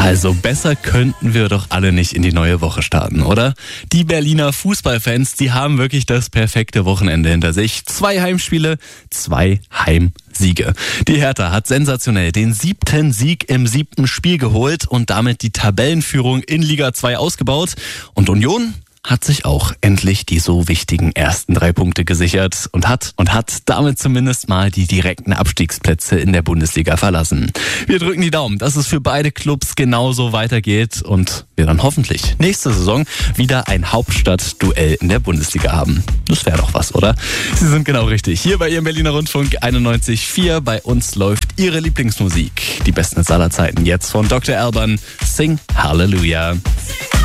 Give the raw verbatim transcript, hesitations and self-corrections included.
Also besser könnten wir doch alle nicht in die neue Woche starten, oder? Die Berliner Fußballfans, die haben wirklich das perfekte Wochenende hinter sich. Zwei Heimspiele, zwei Heimsiege. Die Hertha hat sensationell den siebten Sieg im siebten Spiel geholt und damit die Tabellenführung in Liga zwei ausgebaut. Und Union hat sich auch endlich die so wichtigen ersten drei Punkte gesichert und hat und hat damit zumindest mal die direkten Abstiegsplätze in der Bundesliga verlassen. Wir drücken die Daumen, dass es für beide Clubs genauso weitergeht und wir dann hoffentlich nächste Saison wieder ein Hauptstadtduell in der Bundesliga haben. Das wäre doch was, oder? Sie sind genau richtig. Hier bei Ihrem Berliner Rundfunk einundneunzig Komma vier. Bei uns läuft Ihre Lieblingsmusik. Die besten aller Zeiten jetzt von Doktor Alban. Sing Hallelujah.